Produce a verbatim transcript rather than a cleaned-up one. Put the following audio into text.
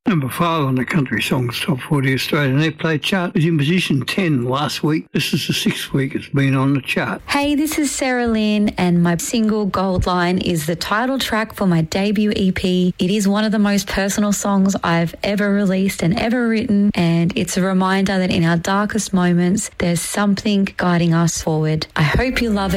Number five on the Country Songs Top forty Australian Airplay chart was in position ten last week. This is the sixth week it's been on the chart. Hey, this is Sarah Lynn, and my single Gold Line is the title track for my debut E P. It is one of the most personal songs I've ever released and ever written, and it's a reminder that in our darkest moments, there's something guiding us forward. I hope you love it.